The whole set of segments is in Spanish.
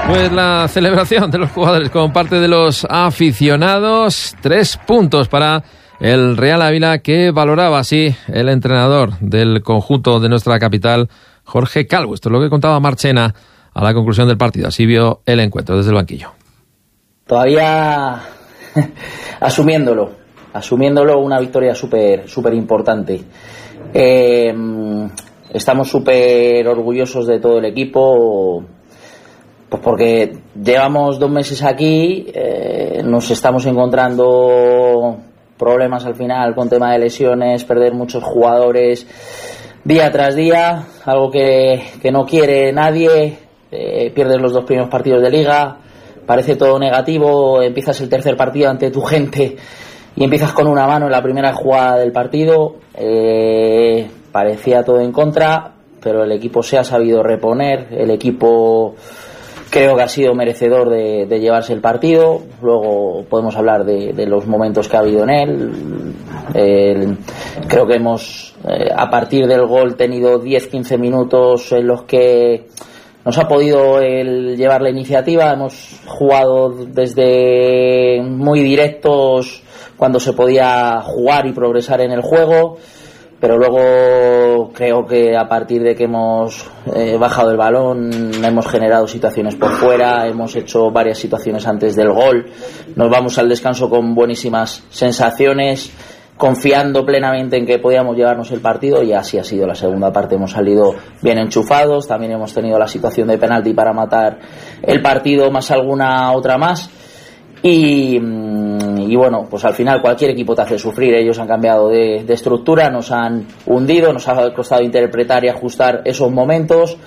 Pues la celebración de los jugadores con parte de los aficionados. 3 puntos para el Real Ávila, que valoraba así el entrenador del conjunto de nuestra capital, Jorge Calvo. Esto es lo que contaba Marchena a la conclusión del partido. Así vio el encuentro desde el banquillo. Todavía asumiéndolo, una victoria súper importante. Estamos súper orgullosos de todo el equipo, pues porque llevamos 2 meses aquí, nos estamos encontrando problemas al final con tema de lesiones, perder muchos jugadores día tras día, algo que no quiere nadie. Pierdes los 2 primeros partidos de liga, parece todo negativo, empiezas el tercer partido ante tu gente y empiezas con una mano en la primera jugada del partido. Parecía todo en contra, pero el equipo se ha sabido reponer, el equipo creo que ha sido merecedor de llevarse el partido. Luego podemos hablar de los momentos que ha habido en él. Creo que hemos, a partir del gol, tenido 10-15 minutos en los que nos ha podido llevar la iniciativa. Hemos jugado desde muy directos cuando se podía jugar y progresar en el juego, pero luego creo que a partir de que hemos bajado el balón hemos generado situaciones por fuera, hemos hecho varias situaciones antes del gol, nos vamos al descanso con buenísimas sensaciones, confiando plenamente en que podíamos llevarnos el partido, y así ha sido la segunda parte. Hemos salido bien enchufados, también hemos tenido la situación de penalti para matar el partido, más alguna otra más, y bueno, pues al final cualquier equipo te hace sufrir. Ellos han cambiado de estructura, nos han hundido, nos ha costado interpretar y ajustar esos momentos,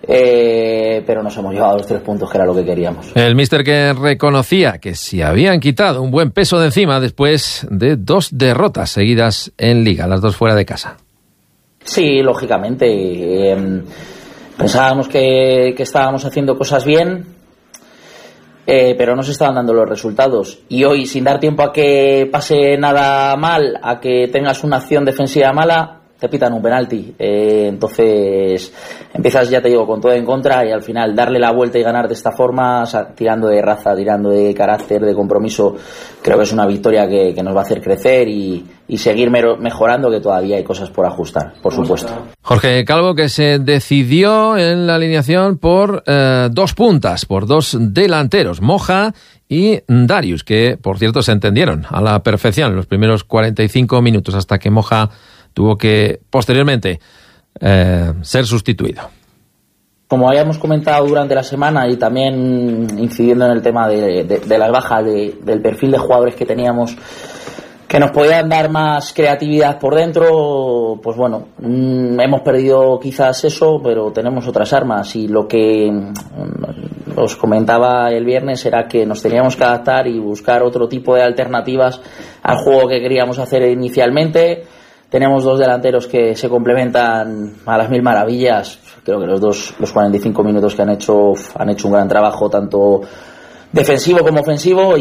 pero nos hemos llevado los 3 puntos, que era lo que queríamos. El míster, que reconocía que se habían quitado un buen peso de encima después de 2 derrotas seguidas en Liga, las 2 fuera de casa. Sí, lógicamente. Pensábamos que estábamos haciendo cosas bien, pero no se estaban dando los resultados. Y hoy, sin dar tiempo a que pase nada mal, a que tengas una acción defensiva mala, te pitan un penalti. Entonces empiezas, ya te digo, con todo en contra, y al final darle la vuelta y ganar de esta forma, tirando de raza, tirando de carácter, de compromiso, creo que es una victoria que nos va a hacer crecer y seguir mejorando, que todavía hay cosas por ajustar, por supuesto. Jorge Calvo, que se decidió en la alineación por 2 puntas, por 2 delanteros, Moja y Darius, que por cierto se entendieron a la perfección en los primeros 45 minutos, hasta que Moja tuvo que posteriormente ser sustituido. Como habíamos comentado durante la semana, y también incidiendo en el tema de las bajas, del perfil de jugadores que teníamos, que nos podían dar más creatividad por dentro, pues bueno, hemos perdido quizás eso, pero tenemos otras armas, y lo que os comentaba el viernes era que nos teníamos que adaptar y buscar otro tipo de alternativas al juego que queríamos hacer inicialmente. Tenemos 2 delanteros que se complementan a las 1000 maravillas. Creo que los 45 minutos que han hecho un gran trabajo, tanto defensivo como ofensivo,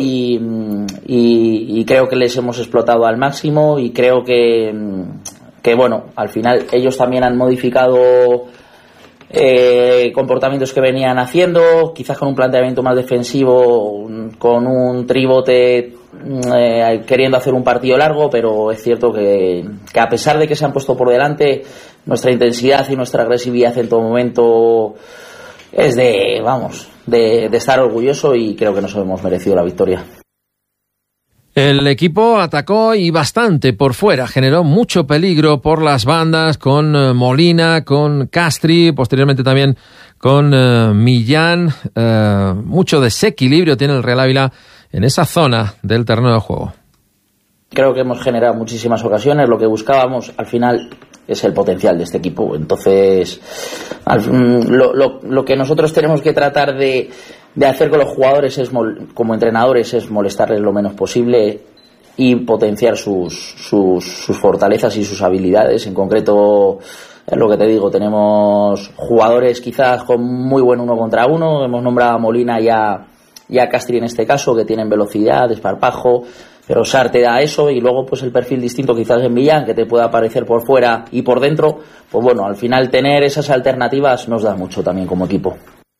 y creo que les hemos explotado al máximo, y creo que bueno, al final ellos también han modificado comportamientos que venían haciendo, quizás con un planteamiento más defensivo, con un tribote, queriendo hacer un partido largo, pero es cierto que a pesar de que se han puesto por delante, nuestra intensidad y nuestra agresividad en todo momento es de estar orgulloso, y creo que nos hemos merecido la victoria. El equipo atacó, y bastante por fuera, generó mucho peligro por las bandas, con Molina, con Castri, posteriormente también con Millán. Mucho desequilibrio tiene el Real Ávila en esa zona del terreno de juego. Creo que hemos generado muchísimas ocasiones. Lo que buscábamos al final es el potencial de este equipo. Entonces, lo que nosotros tenemos que tratar de hacer con los jugadores como entrenadores es molestarles lo menos posible y potenciar sus fortalezas y sus habilidades. En concreto, es lo que te digo, tenemos jugadores quizás con muy buen 1 contra 1. Hemos nombrado a Molina y a Castri en este caso, que tienen velocidad, desparpajo, pero Sar te da eso, y luego pues el perfil distinto quizás en Millán, que te pueda aparecer por fuera y por dentro. Pues bueno, al final tener esas alternativas nos da mucho también como equipo.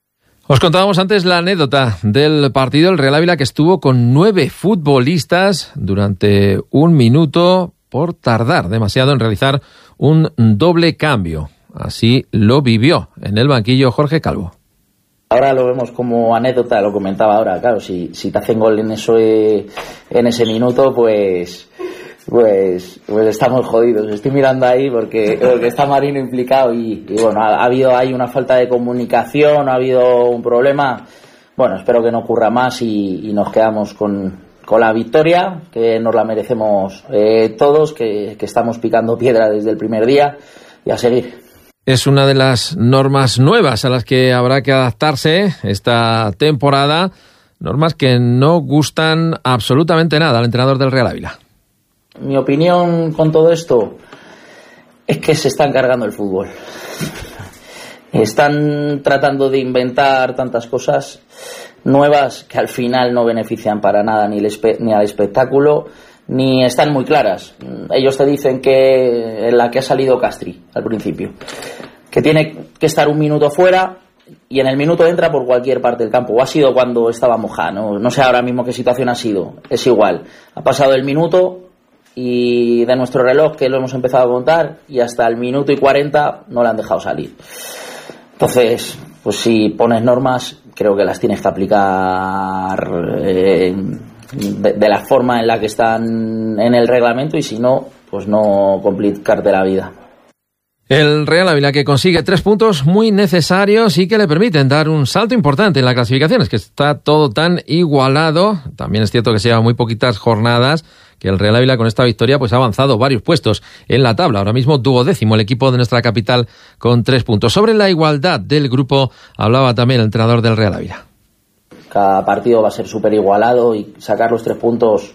Os contábamos antes la anécdota del partido del Real Ávila, que estuvo con 9 futbolistas durante 1 minuto por tardar demasiado en realizar un doble cambio. Así lo vivió en el banquillo Jorge Calvo. Ahora lo vemos como anécdota, lo comentaba ahora, claro, si te hacen gol en ese minuto, pues estamos jodidos. Estoy mirando ahí porque está Marino implicado y bueno, ha habido ahí una falta de comunicación, ha habido un problema. Bueno, espero que no ocurra más y nos quedamos con la victoria, que nos la merecemos todos, que estamos picando piedra desde el primer día, y a seguir. Es una de las normas nuevas a las que habrá que adaptarse esta temporada, normas que no gustan absolutamente nada al entrenador del Real Ávila. Mi opinión con todo esto es que se están cargando el fútbol. Están tratando de inventar tantas cosas nuevas que al final no benefician para nada ni al espectáculo, ni están muy claras. Ellos te dicen que en la que ha salido Castri al principio, que tiene que estar 1 minuto fuera y en el minuto entra por cualquier parte del campo. O ha sido cuando estaba Moja, no sé ahora mismo qué situación ha sido, es igual. Ha pasado el minuto y de nuestro reloj, que lo hemos empezado a contar, y hasta el minuto y 40 no le han dejado salir. Entonces, pues si pones normas, creo que las tienes que aplicar de la forma en la que están en el reglamento, y si no, pues no complicarte la vida. El Real Ávila, que consigue 3 puntos muy necesarios y que le permiten dar un salto importante en la clasificación. Es que está todo tan igualado. También es cierto que se llevan muy poquitas jornadas, que el Real Ávila con esta victoria pues ha avanzado varios puestos en la tabla. Ahora mismo 12º el equipo de nuestra capital con 3 puntos. Sobre la igualdad del grupo hablaba también el entrenador del Real Ávila. Cada partido va a ser súper igualado y sacar los 3 puntos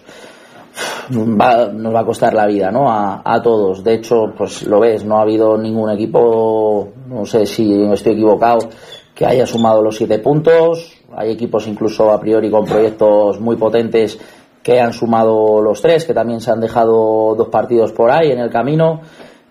nos va a costar la vida, ¿no? A todos. De hecho, pues lo ves, no ha habido ningún equipo, no sé si estoy equivocado, que haya sumado los 7 puntos. Hay equipos incluso a priori con proyectos muy potentes que han sumado los 3, que también se han dejado 2 partidos por ahí en el camino,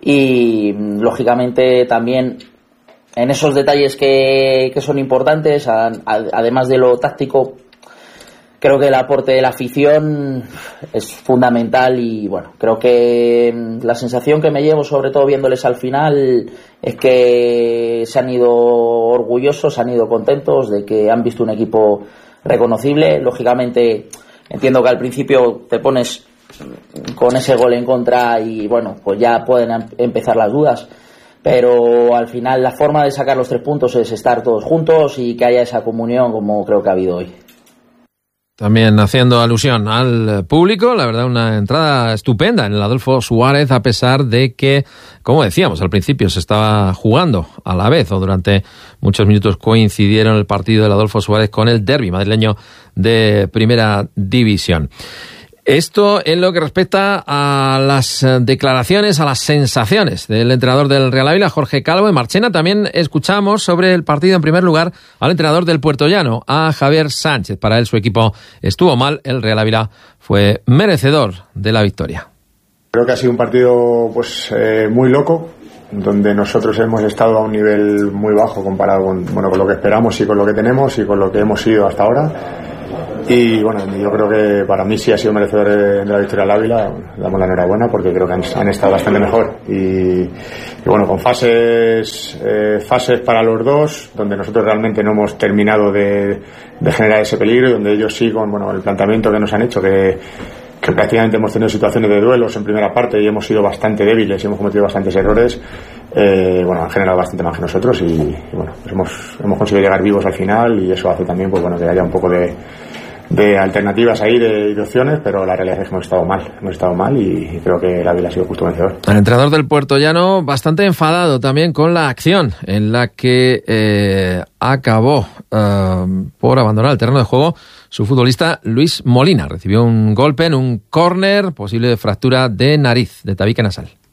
y lógicamente también en esos detalles que son importantes, además de lo táctico, creo que el aporte de la afición es fundamental. Y bueno, creo que la sensación que me llevo, sobre todo viéndoles al final, es que se han ido orgullosos, se han ido contentos de que han visto un equipo reconocible. Lógicamente entiendo que al principio te pones con ese gol en contra y bueno, pues ya pueden empezar las dudas, pero al final la forma de sacar los 3 puntos es estar todos juntos y que haya esa comunión como creo que ha habido hoy. También haciendo alusión al público, la verdad una entrada estupenda en el Adolfo Suárez, a pesar de que, como decíamos al principio, se estaba jugando a la vez, o durante muchos minutos coincidieron el partido del Adolfo Suárez con el derbi madrileño de Primera División. Esto en lo que respecta a las declaraciones, a las sensaciones del entrenador del Real Ávila, Jorge Calvo. En Marchena también escuchamos sobre el partido, en primer lugar, al entrenador del Puertollano, a Javier Sánchez. Para él su equipo estuvo mal, el Real Ávila fue merecedor de la victoria. Creo que ha sido un partido pues muy loco, donde nosotros hemos estado a un nivel muy bajo comparado con lo que esperamos y con lo que tenemos y con lo que hemos sido hasta ahora. Y bueno, yo creo que para mí sí ha sido merecedor de la victoria al Ávila. Damos la enhorabuena porque creo que han estado bastante mejor. Y bueno, con fases para los dos, donde nosotros realmente no hemos terminado de generar ese peligro, y donde ellos sí, con el planteamiento que nos han hecho, que prácticamente hemos tenido situaciones de duelos en primera parte y hemos sido bastante débiles y hemos cometido bastantes errores. Han generado bastante más que nosotros y bueno, pues hemos conseguido llegar vivos al final, y eso hace también pues que haya un poco de alternativas ahí, de opciones, pero la realidad es que hemos estado mal y creo que el Ávila ha sido justo vencedor. El entrenador del Puertollano bastante enfadado también con la acción en la que acabó por abandonar el terreno de juego su futbolista Luis Molina. Recibió un golpe en un córner, posible fractura de nariz, de tabique nasal.